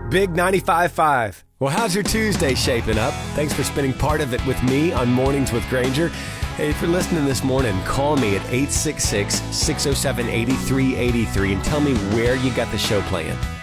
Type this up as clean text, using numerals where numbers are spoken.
Big 95.5. Well, how's your Tuesday shaping up? Thanks for spending part of it with me on Mornings with Granger. Hey, if you're listening this morning, call me at 866-607-8383 and tell me where you got the show playing.